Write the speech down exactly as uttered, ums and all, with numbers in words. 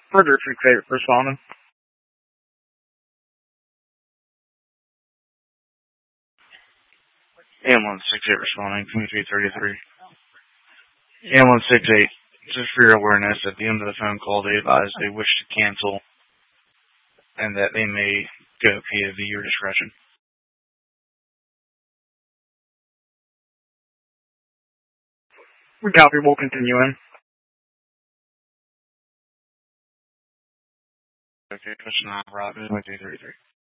Further three credit responding. M one six eight responding, twenty-three thirty-three. M one six eight, just for your awareness, at the end of the phone call, they advise they wish to cancel and that they may go via your discretion. We copy, we'll continue in. Okay, question nine, Robin, twenty-three thirty-three.